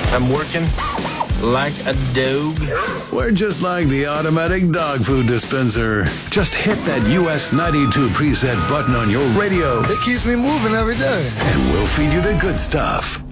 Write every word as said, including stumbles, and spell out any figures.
I'm working like a dog. We're just like the automatic dog food dispenser. Just hit that U S ninety-two preset button on your radio. It keeps me moving every day. And we'll feed you the good stuff.